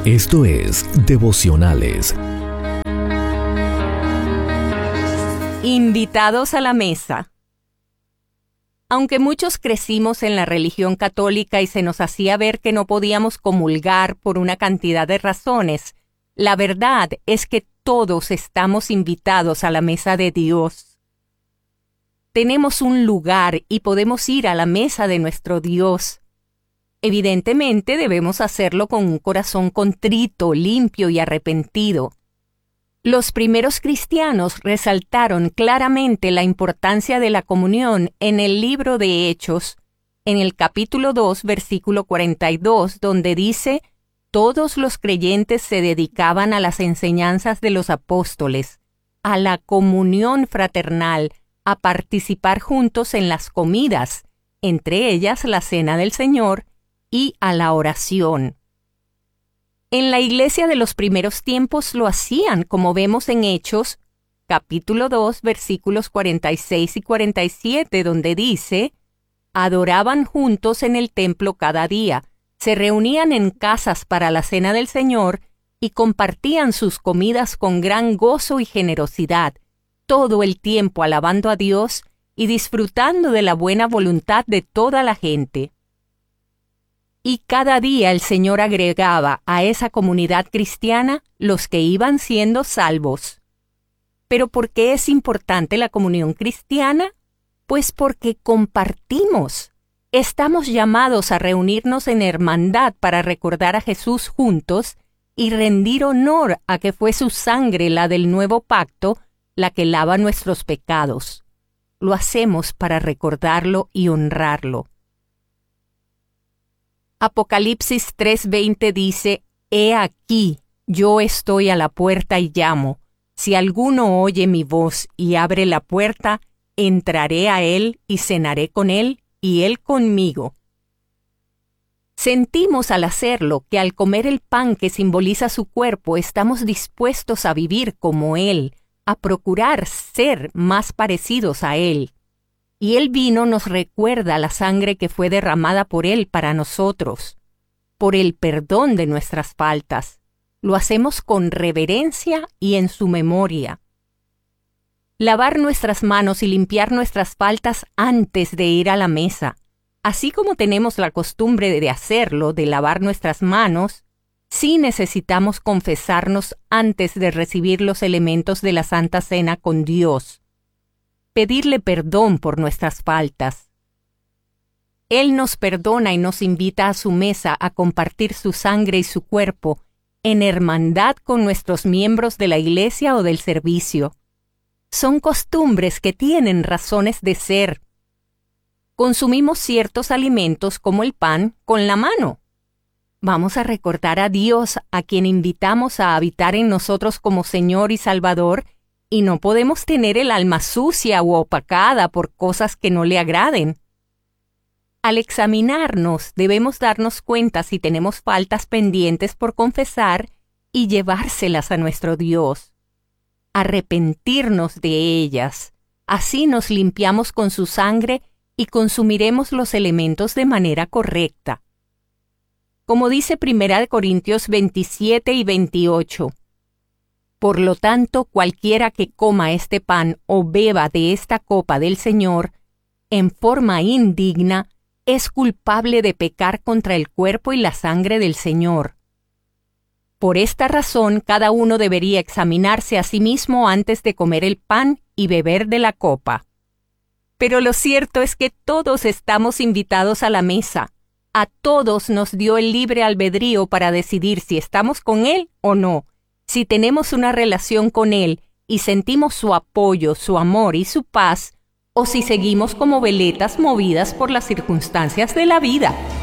Esto es Devocionales. Invitados a la mesa. Aunque muchos crecimos en la religión católica y se nos hacía ver que no podíamos comulgar por una cantidad de razones, la verdad es que todos estamos invitados a la mesa de Dios. Tenemos un lugar y podemos ir a la mesa de nuestro Dios. Evidentemente debemos hacerlo con un corazón contrito, limpio y arrepentido. Los primeros cristianos resaltaron claramente la importancia de la comunión en el libro de Hechos, en el capítulo 2, versículo 42, donde dice: todos los creyentes se dedicaban a las enseñanzas de los apóstoles, a la comunión fraternal, a participar juntos en las comidas, entre ellas la cena del Señor, y a la oración. En la iglesia de los primeros tiempos lo hacían, como vemos en Hechos, capítulo 2, versículos 46 y 47, donde dice: adoraban juntos en el templo cada día, se reunían en casas para la cena del Señor y compartían sus comidas con gran gozo y generosidad, todo el tiempo alabando a Dios y disfrutando de la buena voluntad de toda la gente. Y cada día el Señor agregaba a esa comunidad cristiana los que iban siendo salvos. ¿Pero por qué es importante la comunión cristiana? Pues porque compartimos. Estamos llamados a reunirnos en hermandad para recordar a Jesús juntos y rendir honor a que fue su sangre, la del nuevo pacto, la que lava nuestros pecados. Lo hacemos para recordarlo y honrarlo. Apocalipsis 3:20 dice: He aquí, yo estoy a la puerta y llamo. Si alguno oye mi voz y abre la puerta, entraré a él y cenaré con él y él conmigo. Sentimos al hacerlo que al comer el pan que simboliza su cuerpo estamos dispuestos a vivir como él, a procurar ser más parecidos a él. Y el vino nos recuerda la sangre que fue derramada por él para nosotros, por el perdón de nuestras faltas. Lo hacemos con reverencia y en su memoria. Lavar nuestras manos y limpiar nuestras faltas antes de ir a la mesa, así como tenemos la costumbre de hacerlo, de lavar nuestras manos, sí necesitamos confesarnos antes de recibir los elementos de la Santa Cena con Dios. Pedirle perdón por nuestras faltas. Él nos perdona y nos invita a su mesa a compartir su sangre y su cuerpo en hermandad con nuestros miembros de la iglesia o del servicio. Son costumbres que tienen razones de ser. Consumimos ciertos alimentos como el pan con la mano. Vamos a recordar a Dios, a quien invitamos a habitar en nosotros como Señor y Salvador, y no podemos tener el alma sucia u opacada por cosas que no le agraden. Al examinarnos, debemos darnos cuenta si tenemos faltas pendientes por confesar y llevárselas a nuestro Dios. Arrepentirnos de ellas. Así nos limpiamos con su sangre y consumiremos los elementos de manera correcta. Como dice 1 Corintios 27 y 28, por lo tanto, cualquiera que coma este pan o beba de esta copa del Señor en forma indigna, es culpable de pecar contra el cuerpo y la sangre del Señor. Por esta razón, cada uno debería examinarse a sí mismo antes de comer el pan y beber de la copa. Pero lo cierto es que todos estamos invitados a la mesa. A todos nos dio el libre albedrío para decidir si estamos con Él o no. Si tenemos una relación con Él y sentimos su apoyo, su amor y su paz, o si seguimos como veletas movidas por las circunstancias de la vida.